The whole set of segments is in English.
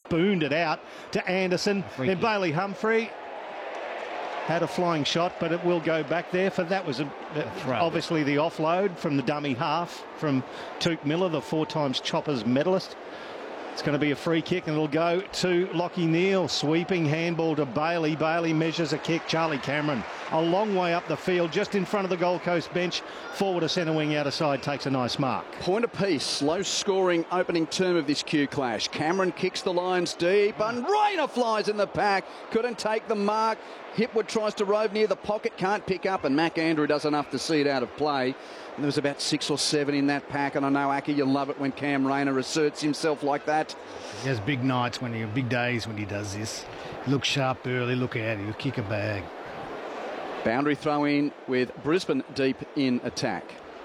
spooned it out to Anderson. Then Bailey Humphrey had a flying shot, but it will go back there. For that was obviously the offload from the dummy half from Tuke Miller, the 4 times Choppers medalist. It's going to be a free kick, and it'll go to Lachie Neale. Sweeping handball to Bailey. Bailey measures a kick. Charlie Cameron a long way up the field, just in front of the Gold Coast bench. Forward a centre wing, out of side, takes a nice mark. Point apiece. Low scoring opening term of this Q clash. Cameron kicks the Lions deep, and Rayner flies in the pack. Couldn't take the mark. Hipwood tries to rove near the pocket, can't pick up, and Mac Andrew does enough to see it out of play. And there was about 6 or 7 in that pack, and I know, Aki, you love it when Cam Rayner asserts himself like that. He has big nights, big days when he does this. Look sharp early, look out, he'll kick a bag. Boundary throw in with Brisbane deep in attack.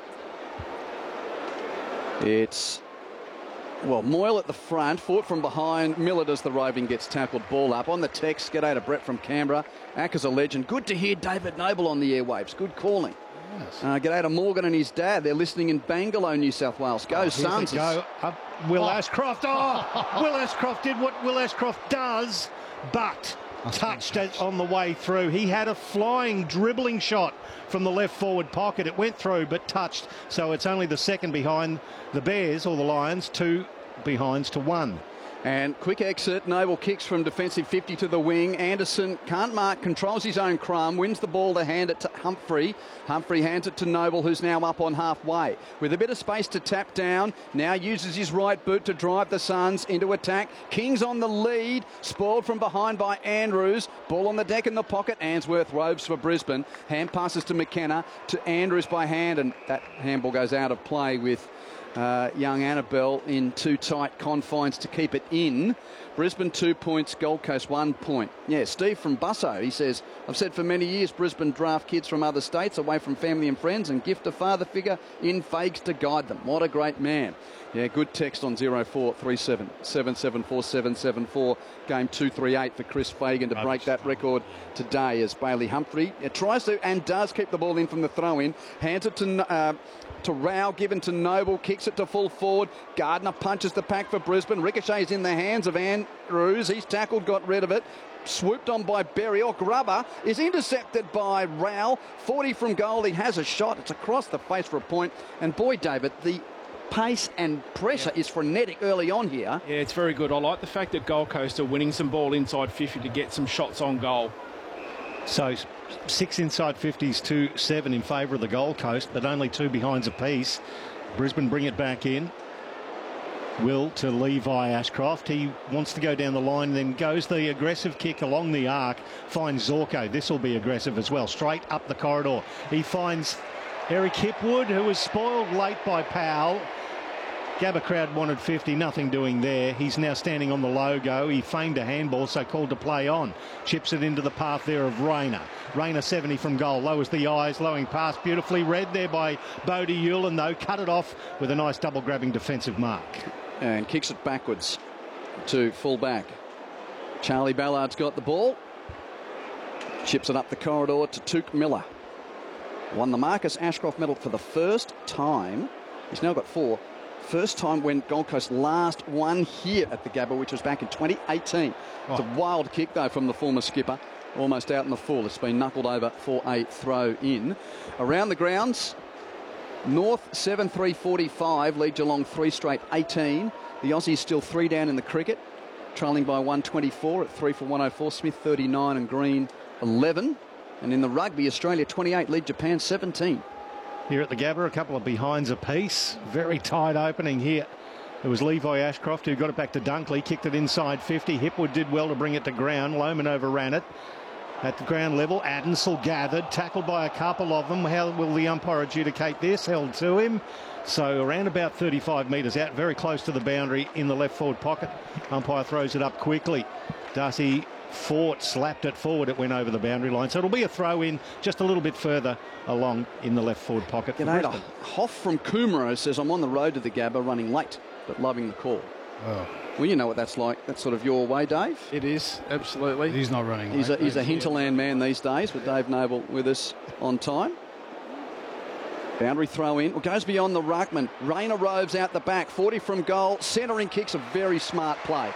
It's, well, Moyle at the front, fought from behind. Miller does the roving, gets tackled, ball up. On the text, g'day to Brett from Canberra. Acker's a legend. Good to hear David Noble on the airwaves. Good calling. Yes. G'day to Morgan and his dad. They're listening in Bangalow, New South Wales. Go Suns. Go up. Will Ashcroft. Will Ashcroft did what Will Ashcroft does, but touched it on the way through. He had a flying dribbling shot from the left forward pocket. It went through but touched, so it's only the second behind the Bears or the Lions. 2 behinds to 1. And quick exit. Noble kicks from defensive 50 to the wing. Anderson can't mark, controls his own crumb, wins the ball to hand it to Humphrey. Humphrey hands it to Noble, who's now up on halfway. With a bit of space to tap down, now uses his right boot to drive the Suns into attack. Kings on the lead, spoiled from behind by Andrews. Ball on the deck in the pocket. Answorth roves for Brisbane. Hand passes to McKenna, to Andrews by hand, and that handball goes out of play with young Annabelle in too tight confines to keep it in. Brisbane 2 points, Gold Coast 1 point. Yeah, Steve from Busso, he says, I've said for many years Brisbane draft kids from other states away from family and friends and gift a father figure in Fags to guide them. What a great man. Yeah, good text on 0437 774 774. Game 238 for Chris Fagan to break that record today as Bailey Humphrey tries to and does keep the ball in from the throw-in. Hands it to Rao, given to Noble, kicks it to full forward. Gardner punches the pack for Brisbane. Ricochet's in the hands of Andrews. He's tackled, got rid of it. Swooped on by Berry, or Grubber is intercepted by Rao. 40 from goal, he has a shot. It's across the face for a point. And boy, David, the pace and pressure is frenetic early on here. Yeah, it's very good. I like the fact that Gold Coast are winning some ball inside 50 to get some shots on goal. So 6 inside 50s to 7 in favour of the Gold Coast, but only 2 behinds apiece. Brisbane bring it back in. Will to Levi Ashcroft. He wants to go down the line, then goes the aggressive kick along the arc. Finds Zorko. This will be aggressive as well. Straight up the corridor. He finds Eric Hipwood, who was spoiled late by Powell. Gabba crowd wanted 50, nothing doing there. He's now standing on the logo. He feigned a handball, so called to play on. Chips it into the path there of Rayner. Rayner 70 from goal. Lowers the eyes, lowing past. Beautifully read there by Bodie Hewlin, though. Cut it off with a nice double grabbing defensive mark. And kicks it backwards to full back. Charlie Ballard's got the ball. Chips it up the corridor to Tuke Miller. Won the Marcus Ashcroft medal for the first time. He's now got 4. First time when Gold Coast last won here at the Gabba, which was back in 2018. It's a wild kick, though, from the former skipper. Almost out in the full. It's been knuckled over for a throw in. Around the grounds, North 7-3-45, lead Geelong 3 straight 18. The Aussies still 3 down in the cricket, trailing by 124 at 3 for 104. Smith 39 and Green 11. And in the rugby, Australia 28, lead Japan 17. Here at the Gabba, a couple of behinds apiece. Very tight opening here. It was Levi Ashcroft who got it back to Dunkley, kicked it inside 50. Hipwood did well to bring it to ground. Lohman overran it. At the ground level, Adensel gathered, tackled by a couple of them. How will the umpire adjudicate this? Held to him. So around about 35 metres out, very close to the boundary in the left forward pocket. Umpire throws it up quickly. Darcy Fort slapped it forward. It went over the boundary line. So it'll be a throw in just a little bit further along in the left forward pocket. G'day, Hoff from Coomera says, I'm on the road to the Gabba running late, but loving the call. Oh. Well, you know what that's like. That's sort of your way, Dave. It is, absolutely. He's not running He's a hinterland man these days, with Dave Noble with us on time. Boundary throw in. Well, goes beyond the ruckman. Rayner roves out the back. 40 from goal. Centering kick's a very smart play.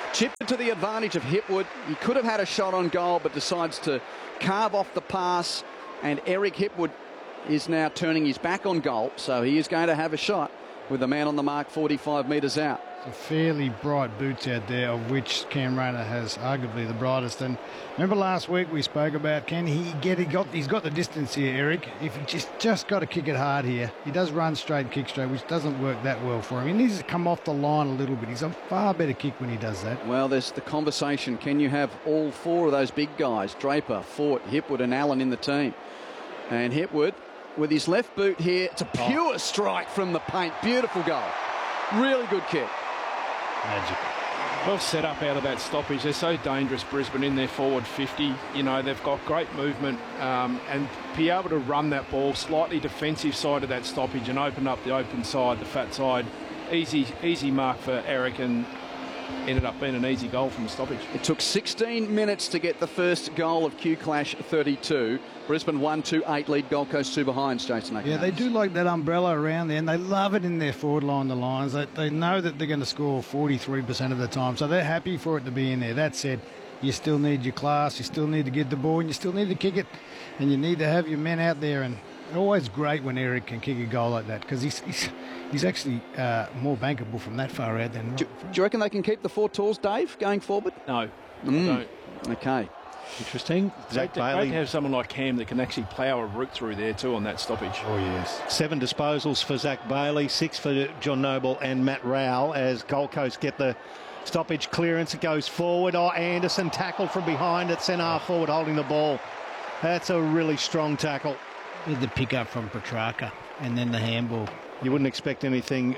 Chipped to the advantage of Hipwood. He could have had a shot on goal, but decides to carve off the pass. And Eric Hipwood is now turning his back on goal, so he is going to have a shot with the man on the mark 45 metres out. Some fairly bright boots out there, of which Cam Rayner has arguably the brightest. And remember last week we spoke about, can he get? He's got the distance here, Eric. If he just got to kick it hard here. He does run straight, kick straight, which doesn't work that well for him. He needs to come off the line a little bit. He's a far better kick when he does that. Well, there's the conversation. Can you have all four of those big guys, Draper, Fort, Hipwood and Allen in the team? And Hipwood, with his left boot here, it's a pure strike from the paint. Beautiful goal. Really good kick. Magic. Well set up out of that stoppage. They're so dangerous, Brisbane, in their forward 50. You know, they've got great movement and be able to run that ball slightly defensive side of that stoppage and open up the open side, the fat side. Easy mark for Eric, and ended up being an easy goal from the stoppage. It took 16 minutes to get the first goal of Q Clash 32. Brisbane 1-2-8 lead, Gold Coast 2 behind, Jason Atkins. Yeah, they do like that umbrella around there, and they love it in their forward line, the Lions. They know that they're going to score 43% of the time, so they're happy for it to be in there. That said, you still need your class, you still need to get the ball, and you still need to kick it, and you need to have your men out there. And always great when Eric can kick a goal like that, because he's actually more bankable from that far out than... Do you reckon they can keep the four tools, Dave, going forward? No, I don't. Okay. Interesting. Zach Great Bailey. to have someone like Cam that can actually plough a route through there too on that stoppage. Oh, yes. 7 disposals for Zach Bailey, 6 for John Noble and Matt Rowell as Gold Coast get the stoppage clearance. It goes forward. Oh, Anderson tackled from behind at centre half forward holding the ball. That's a really strong tackle. With the pick up from Petrarca and then the handball. You wouldn't expect anything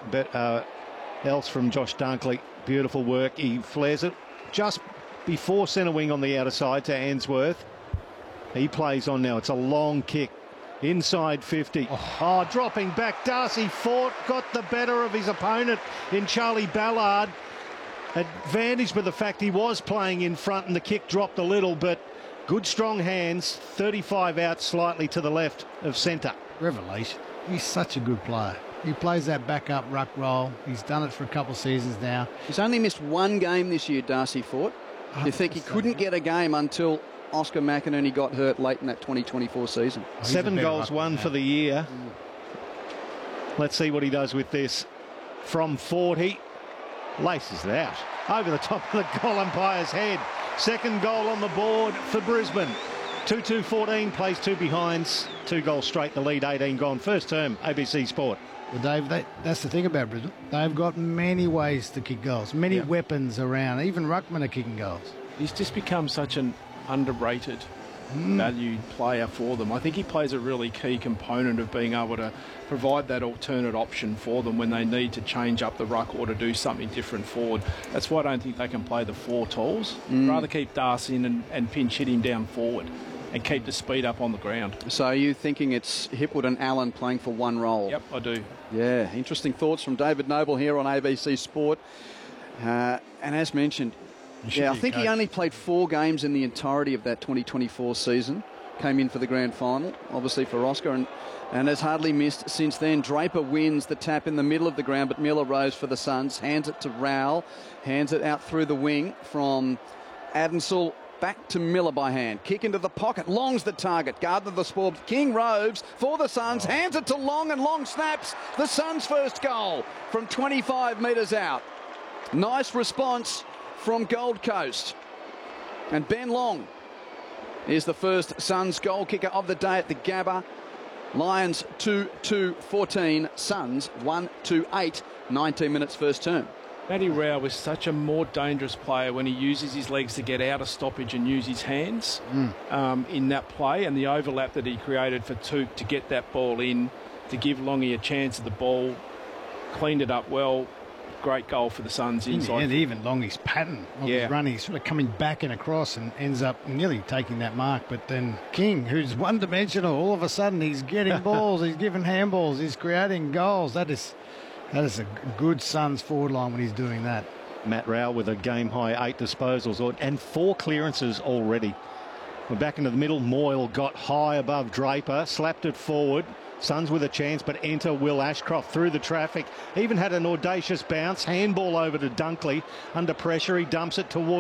else from Josh Dunkley. Beautiful work. He flares it just before centre wing on the outer side to Answorth. He plays on now. It's a long kick. Inside 50. Oh, dropping back. Darcy Fort got the better of his opponent in Charlie Ballard. Advantage by the fact he was playing in front and the kick dropped a little, but good strong hands. 35 out slightly to the left of centre. Revelation. He's such a good player. He plays that backup ruck role. He's done it for a couple of seasons now. He's only missed one game this year, Darcy Fort. Do you think he couldn't get a game until Oscar McInerney got hurt late in that 2024 season? 7 goals, 1 for the year. Let's see what he does with this. From 40, laces it out over the top of the goal umpire's head. Second goal on the board for Brisbane. 2-2-14, plays 2 behinds, 2 goals straight, the lead, 18 gone. First term, ABC Sport. Well, Dave, that's the thing about Brisbane. They've got many ways to kick goals, many weapons around. Even ruckmen are kicking goals. He's just become such an underrated, valued player for them. I think he plays a really key component of being able to provide that alternate option for them when they need to change up the ruck or to do something different forward. That's why I don't think they can play the 4 tools. Rather keep Darcy in and pinch hit him down forward and keep the speed up on the ground. So are you thinking it's Hipwood and Allen playing for one role? Yep, I do. Yeah, interesting thoughts from David Noble here on ABC Sport. And as mentioned, I think he only played 4 games in the entirety of that 2024 season. Came in for the grand final, obviously for Oscar, and has hardly missed since then. Draper wins the tap in the middle of the ground, but Miller rose for the Suns, hands it to Rowell, hands it out through the wing from Adensel. Back to Miller by hand. Kick into the pocket. Long's the target. Gardner the spoil. King roves for the Suns. Hands it to Long, and Long snaps the Suns' first goal from 25 metres out. Nice response from Gold Coast. And Ben Long is the first Suns goal kicker of the day at the Gabba. Lions 2-2-14. Suns 1-2-8. 19 minutes first term. Matty Rowell was such a more dangerous player when he uses his legs to get out of stoppage and use his hands in that play, and the overlap that he created for Touk to get that ball in, to give Longy a chance at the ball, cleaned it up well. Great goal for the Suns inside. And even Longy's pattern of his running, he's sort of coming back and across and ends up nearly taking that mark. But then King, who's one-dimensional, all of a sudden he's getting balls, he's giving handballs, he's creating goals. That is a good Suns forward line when he's doing that. Matt Rowell with a game-high 8 disposals and 4 clearances already. We're back into the middle. Moyle got high above Draper, slapped it forward. Suns with a chance, but enter Will Ashcroft through the traffic. Even had an audacious bounce. Handball over to Dunkley. Under pressure, he dumps it towards